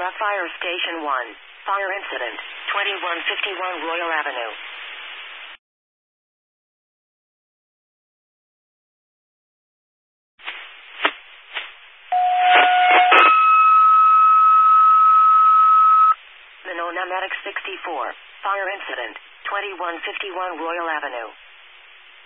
Monona Fire Station 1. Fire incident, 2151 Royal Avenue. Monona Medic 64. Fire incident, 2151 Royal Avenue.